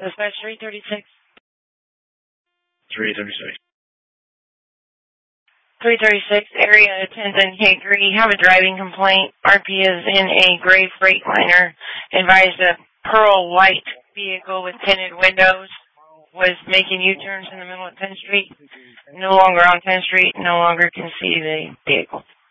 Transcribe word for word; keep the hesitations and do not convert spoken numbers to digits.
Dispatch three thirty-six. three thirty-six. three thirty-six, area attendant Hickory. Have a driving complaint. R P is in a gray Freightliner. Advised a pearl white vehicle with tinted windows was making U-turns in the middle of tenth Street. No longer on tenth Street. No longer can see the vehicle.